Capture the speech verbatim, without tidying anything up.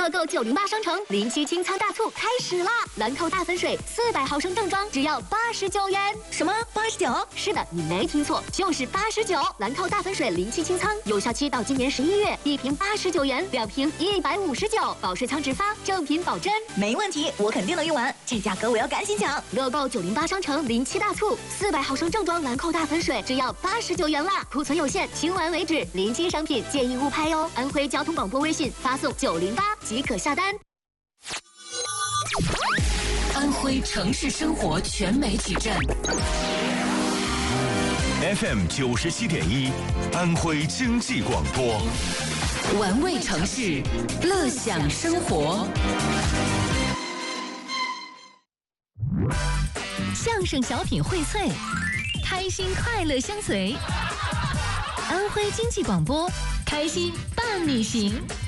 乐购九零八商城临期清仓大促开始啦！兰蔻大粉水四百毫升正装只要八十九元。 什么八十九？ 是的，你没听错，就是八十九。兰蔻大粉水临期清仓，有效期到今年十一月，一瓶八十九元，两瓶一百五十九，保税仓直发，正品保真。 没问题，我肯定能用完，这价格我要赶紧抢！ 乐购九零八商城临期大促，四百毫升正装兰蔻大粉水只要八十九元啦，库存有限，清完为止，临期商品建议勿拍哦。安徽交通广播微信发送九零八即可下单。 安徽城市生活全媒体站 F M 九十七点一，安徽经济广播， 玩味城市，乐享生活。 相声小品荟萃，开心快乐相随。安徽经济广播，开心伴你行。